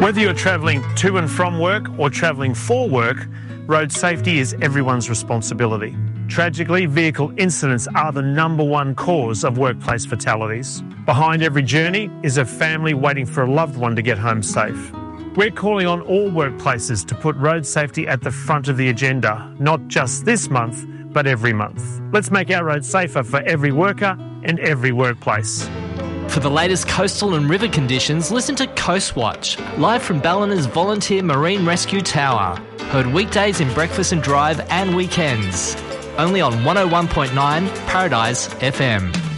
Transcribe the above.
Whether you're travelling to and from work or travelling for work, road safety is everyone's responsibility. Tragically, vehicle incidents are the number one cause of workplace fatalities. Behind every journey is a family waiting for a loved one to get home safe. We're calling on all workplaces to put road safety at the front of the agenda, not just this month, but every month. Let's make our roads safer for every worker and every workplace. For the latest coastal and river conditions, listen to Coast Watch, live from Ballina's Volunteer Marine Rescue Tower. Heard weekdays in Breakfast and Drive and weekends. Only on 101.9 Paradise FM.